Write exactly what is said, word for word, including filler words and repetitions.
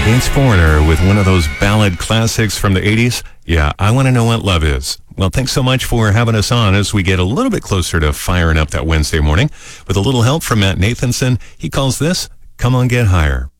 It's Foreigner with one of those ballad classics from the eighties. Yeah, I Want to Know What Love Is. Well, thanks so much for having us on as we get a little bit closer to firing up that Wednesday morning. With a little help from Matt Nathanson, he calls this Come On Get Higher.